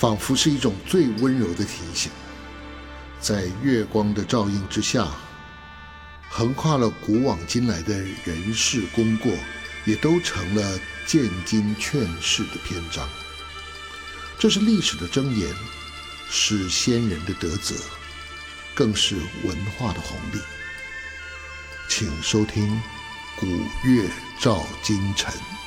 仿佛是一种最温柔的提醒。在月光的照映之下，横跨了古往今来的人事功过，也都成了见今劝世的篇章。这是历史的箴言，是先人的德泽，更是文化的红利。请收听《古月照今晨》。